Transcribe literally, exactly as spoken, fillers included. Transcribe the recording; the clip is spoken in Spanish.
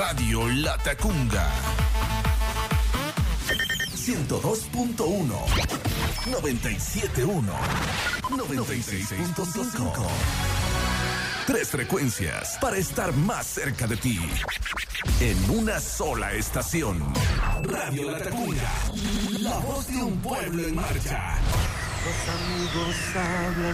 Radio Latacunga. ciento dos punto uno, noventa y siete punto uno, noventa y seis punto cinco. Tres frecuencias para estar más cerca de ti. En una sola estación. Radio Latacunga. La voz de un pueblo en marcha. Los amigos hablan